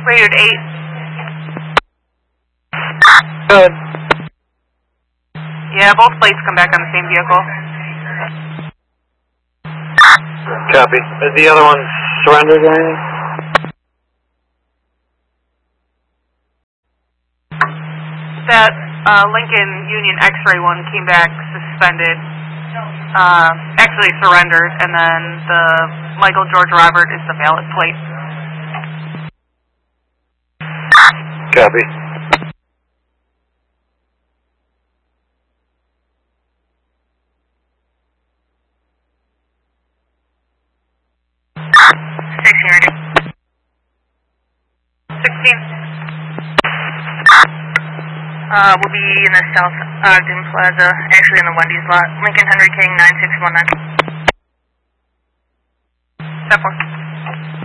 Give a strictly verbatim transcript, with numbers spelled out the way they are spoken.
Rated eight. Good. Yeah, both plates come back on the same vehicle. Copy. Is the other one surrendered or anything? That uh, Lincoln Union X-ray one came back suspended. Uh, actually surrendered, and then the Michael George Robert is the valid plate. Copy. sixteen ready. sixteen. Uh, we'll be in the South Ogden Plaza, actually in the Wendy's lot. Lincoln Henry King nine six one nine. Step four.